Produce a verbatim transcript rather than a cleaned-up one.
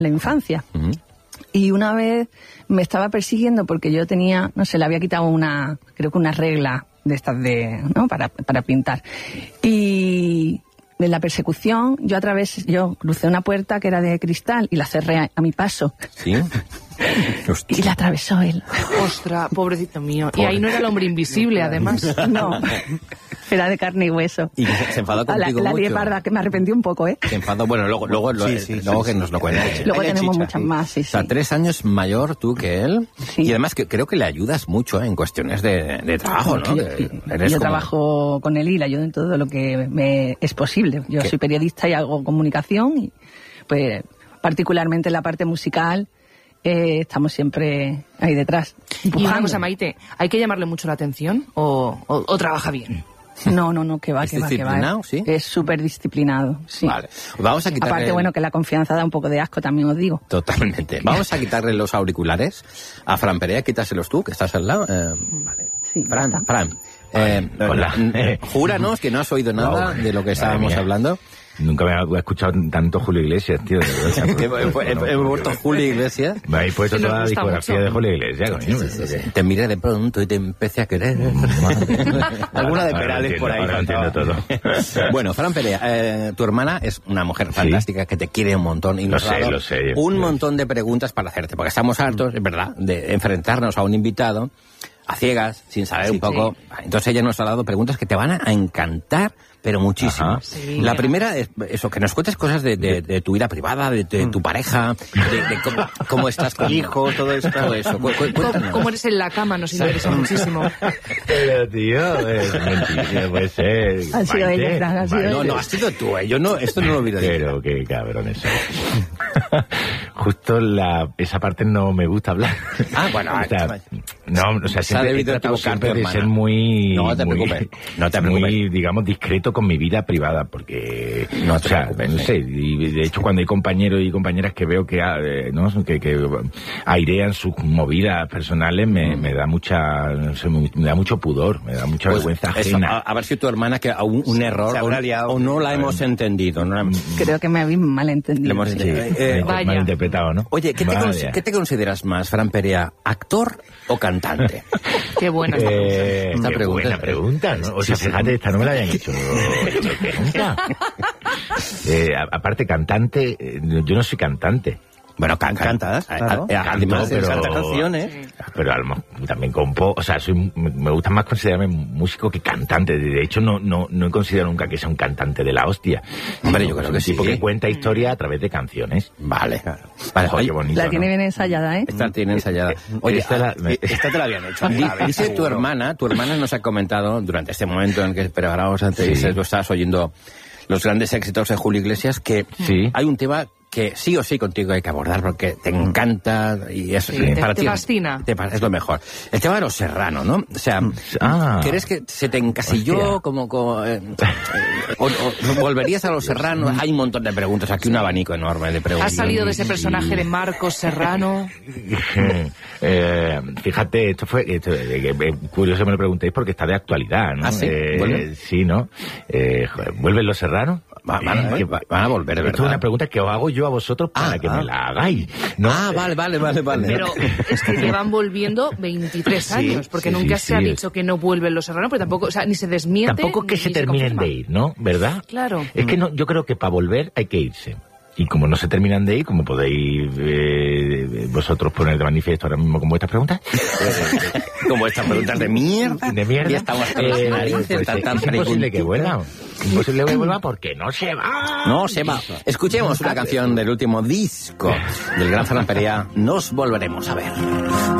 la infancia. Uh-huh. Y una vez me estaba persiguiendo porque yo tenía, no sé, le había quitado una, creo que una regla de estas de, ¿no? Para, para pintar. Y en la persecución, yo a través, yo crucé una puerta que era de cristal y la cerré a, a mi paso. ¿Sí? Y la atravesó él. Ostras, pobrecito mío. Pobre. Y ahí no era el hombre invisible, además. No, era de carne y hueso. Y se, se enfadó contigo la, la mucho. La parda, que me arrepentí un poco, ¿eh? Se enfadó, bueno, luego, luego, sí, sí, luego sí, que sí, nos sí. lo cuentes. Luego tenemos chicha, muchas sí. más, sí, O sea, sí. tres años mayor tú que él. Sí. Y además que creo que le ayudas mucho, ¿eh? En cuestiones de, de trabajo, ¿no? Yo, Que yo eres como... trabajo con él y le ayudo en todo lo que me es posible. Yo ¿Qué? soy periodista y hago comunicación y, pues, particularmente en la parte musical, eh, estamos siempre ahí detrás. Y una empujando. cosa, Maite, ¿hay que llamarle mucho la atención o, o, o trabaja bien? No, no, no, que va, ¿Es que va, que va. disciplinado, sí? Es súper disciplinado, sí. Vale. Vamos a quitarle... Aparte, bueno, que la confianza da un poco de asco, también os digo. Totalmente. Vamos a quitarle los auriculares a Fran Perea, quítaselos tú, que estás al lado. Eh, vale. Sí, Fran, ya está. Fran. Eh, Hola. eh, júranos que no has oído nada No. de lo que estábamos Madre mía. hablando. Nunca me he escuchado tanto Julio Iglesias, tío. He vuelto Julio Iglesias. Me habéis puesto Sí, nos toda la gusta discografía mucho. de Julio Iglesias, coño. Sí, sí, sí. Te miré de pronto y te empecé a querer. Alguna de Perales por ahí. Ahora entiendo todo. Bueno, Fran Perea, eh, tu hermana es una mujer fantástica que te quiere un montón y Lo nos ha sé, dado lo sé. un Lo montón de preguntas para hacerte, porque estamos hartos, es verdad, de enfrentarnos a un invitado a ciegas, sin saber Sí, un poco. Entonces ella nos ha dado preguntas que te van a encantar, pero muchísimo. Ajá. Sí, La mira. primera es eso, que nos cuentes cosas de, de, de tu vida privada, de, de tu pareja, de, de cómo, cómo estás con hijos, todo eso. Todo eso. Cu- cu- ¿Cómo, cuéntanos. cómo eres en la cama? Nos interesa muchísimo. Pero, tío, es mentira, puede ser. Ha sido Maite, ella, Fran, ha sido Maite. No, no, has sido tú, ¿eh? Yo no, esto no lo hubiera dicho. Pero qué cabrones sois. Justo la, esa parte no me gusta hablar. Ah, bueno, o sea, no, o sea, se ha siempre he debido tratado equivocar tu siempre de hermana. ser muy... No te muy- preocupes, no te preocupes. Muy, digamos, discreto con mi vida privada, porque... No te o sea, preocupes, no eh. sé, y de hecho cuando hay compañeros y compañeras que veo que, ah, eh, ¿no? que, que airean sus movidas personales, me, me da mucha... no sé, me, me da mucho pudor, me da mucha Pues vergüenza eso, ajena. a, a ver si tu hermana, que a un, un error, se o, habrá liado. o no la hemos entendido. No la- Creo que me habéis malentendido. Le hemos Sí, entendido. Eh, Vaya. malinterpretado, ¿no? Oye, ¿qué te, Vaya. cons- ¿qué te consideras más, Fran Perea, actor o cantante? Qué buena esta Eh, Esta qué pregunta buena es- pregunta, ¿no? O sea, Sí, sí. fíjate, esta no me la habían hecho nunca. Eh, a- aparte, cantante, eh, yo no soy cantante. Bueno, can- can- Cantas, a- claro. a- a- además, Canto, pero- canta canciones. Pero a lo mejor también compo, o sea, soy, me me gusta más considerarme músico que cantante. De hecho, no, no, no he considerado nunca que sea un cantante de la hostia. Hombre, yo No, creo es que un sí. tipo que cuenta historia a través de canciones. Vale. Vale, Joder, oye, qué bonito, La tiene ¿no? bien ensayada, ¿eh? esta tiene ensayada. Oye, Esta la- me- esta te la habían hecho. Dice tu hermana, tu hermana nos ha comentado durante este momento en el que preparábamos antes, Sí. tú estabas oyendo los grandes éxitos de Julio Iglesias, que Sí. hay un tema que sí o sí contigo hay que abordar porque te encanta y es Sí, te- te fascina. te pa- es lo mejor. El tema de los Serrano, ¿no? O sea, Ah. ¿crees que se te encasilló Hostia. como, como eh, eh, o, o volverías a los Serrano? Hay un montón de preguntas, aquí un abanico enorme de preguntas. Has salido de ese personaje de Marcos Serrano. Eh, fíjate, esto fue esto, eh, que, eh, curioso me lo preguntéis porque está de actualidad, ¿no? ¿Ah, sí? Eh, ¿Vuelve? sí, ¿no? Eh, joder, ¿vuelven los serranos? Va- van, Eh, van a volver, Esto ¿verdad? es una pregunta que os hago yo a vosotros para Ah, que ah. me la hagáis. ¿no? Ah, vale, vale, vale, vale. Pero es que llevan volviendo veintitrés Sí, años, porque sí, nunca sí, se ha sí. dicho que no vuelven los Serrano, pero tampoco, o sea, ni se desmiente. Tampoco que ni se terminen confirma. de ir, ¿no? ¿Verdad? Claro. Es que no, yo creo que para volver hay que irse. Y como no se terminan de ir, como podéis eh, vosotros poner de manifiesto ahora mismo con vuestras preguntas, Como estas preguntas de mierda. de mierda, Y estamos con las eh, narices pues tan, es tan imposible que preguntitas. vuelva. Imposible que vuelva porque no se va. No, se va. Escuchemos una canción del último disco del gran Fran Perea. Nos volveremos a ver.